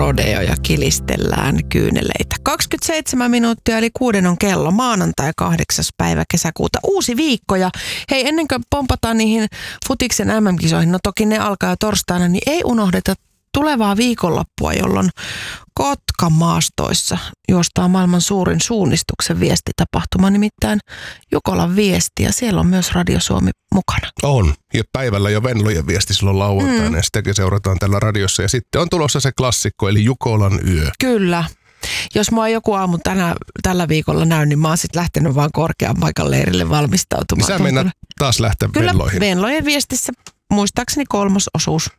rodeo ja kilistellään kyyneleitä. 27 minuuttia eli 6 on kello, maanantai 8. päivä kesäkuuta. Uusi viikko ja hei, ennen kuin pompataan niihin futiksen MM-kisoihin, no toki ne alkaa jo torstaina, niin ei unohdeta tulevaa viikonloppua, jolloin Kotkan maastoissa juostaa maailman suurin suunnistuksen viestitapahtuma, nimittäin Jukolan viesti, ja siellä on myös Radio Suomi mukana. On, ja päivällä jo Venlojen viesti silloin lauantaina, ja sitäkin seurataan tällä radiossa, ja sitten on tulossa se klassikko, eli Jukolan yö. Kyllä. Jos mua joku aamu tällä viikolla näy, niin mä oon sitten lähtenyt vaan korkean paikan leirille valmistautumaan. Niin sä mennät taas lähteä Venloihin. Kyllä, Venlojen viestissä muistaakseni 3. osuus.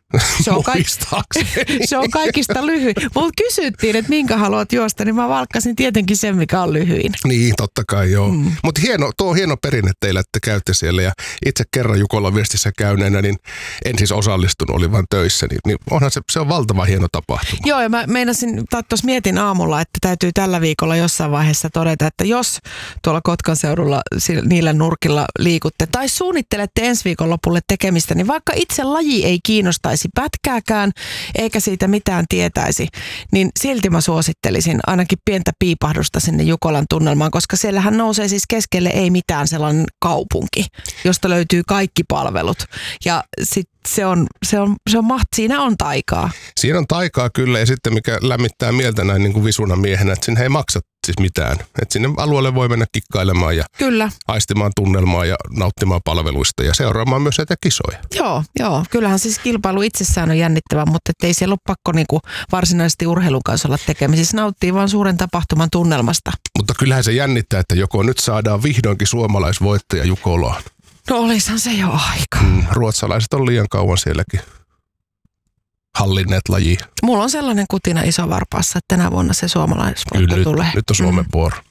Se on kaikista lyhyin. Mut kysyttiin, että minkä haluat juosta, niin mä valkkasin tietenkin sen, mikä on lyhyin. Niin, totta kai joo. Mutta tuo on hieno perinne teillä, että käytte siellä. Ja itse kerran Jukolan viestissä käyneenä, niin en siis osallistunut, olin vaan töissä. Niin onhan se on valtava hieno tapahtuma. Joo, ja mä meinasin, tuossa mietin aamulla, että täytyy tällä viikolla jossain vaiheessa todeta, että jos tuolla Kotkan seudulla niillä nurkilla liikutte tai suunnittelette ensi viikon lopulle tekemistä, niin vaikka itse laji ei kiinnostaisi pätkääkään, eikä siitä mitään tietäisi, niin silti mä suosittelisin ainakin pientä piipahdusta sinne Jukolan tunnelmaan, koska siellähän nousee siis keskelle ei mitään sellainen kaupunki, josta löytyy kaikki palvelut. Ja sitten siinä on taikaa. Siinä on taikaa kyllä, ja sitten mikä lämmittää mieltä näin niin kuin visunan miehenä, että sinne ei maksa siis mitään. Että sinne alueelle voi mennä kikkailemaan ja kyllä aistimaan tunnelmaa ja nauttimaan palveluista ja seuraamaan myös näitä kisoja. Joo. Kyllähän siis kilpailu itsessään on jännittävä, mutta ei siellä ole pakko niinku varsinaisesti urheilun kanssa olla tekemisissä. Nauttii vaan suuren tapahtuman tunnelmasta. Mutta kyllähän se jännittää, että joko nyt saadaan vihdoinkin suomalaisvoittaja Jukolaan. No olisihan se jo aika. Ruotsalaiset on liian kauan sielläkin hallinneet lajia. Mulla on sellainen kutina iso varpaassa, että tänä vuonna se suomalaisvoitto tulee. Nyt on Suomen vuoro.